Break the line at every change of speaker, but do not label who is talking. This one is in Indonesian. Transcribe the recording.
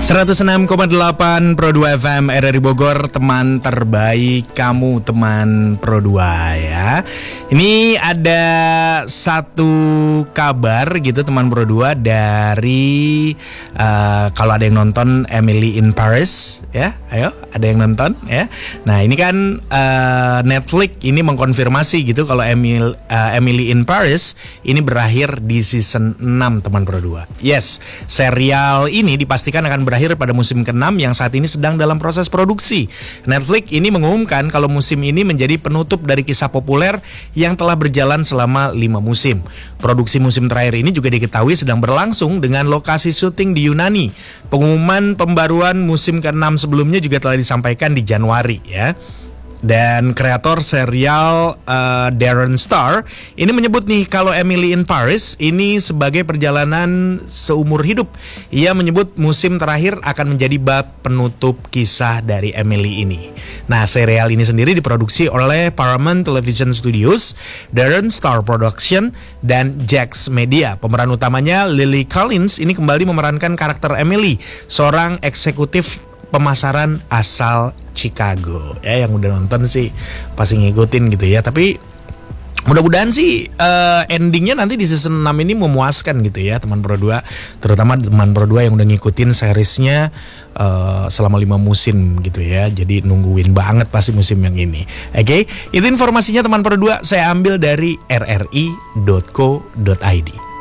106,8 Pro 2 FM RRI Bogor, teman terbaik kamu, teman Pro 2 ya. Ini ada satu kabar gitu teman Pro 2 dari kalau ada yang nonton Emily in Paris ya, ayo ada yang nonton ya. Nah ini kan Netflix ini mengkonfirmasi gitu kalau Emily in Paris ini berakhir di season 6 teman Pro 2. Yes, serial ini dipastikan akan berakhir pada musim ke-6 yang saat ini sedang dalam proses produksi. Netflix ini mengumumkan kalau musim ini menjadi penutup dari kisah populer yang telah berjalan selama 5 musim. Produksi musim terakhir ini juga diketahui sedang berlangsung dengan lokasi syuting di Yunani. Pengumuman pembaruan musim ke-6 sebelumnya juga telah disampaikan di Januari ya. Dan kreator serial Darren Star ini menyebut nih kalau Emily in Paris ini sebagai perjalanan seumur hidup. Ia menyebut musim terakhir akan menjadi bab penutup kisah dari Emily ini. Nah, serial ini sendiri diproduksi oleh Paramount Television Studios, Darren Star Production, dan Jax Media. Pemeran utamanya Lily Collins ini kembali memerankan karakter Emily, seorang eksekutif pemasaran asal Chicago ya. Yang udah nonton sih pasti ngikutin gitu ya. Tapi mudah-mudahan sih endingnya nanti di season 6 ini memuaskan gitu ya teman Pro 2. Terutama teman Pro 2 yang udah ngikutin seriesnya selama 5 musim gitu ya. Jadi nungguin banget pasti musim yang ini. Oke, itu informasinya teman Pro 2 saya ambil dari rri.co.id.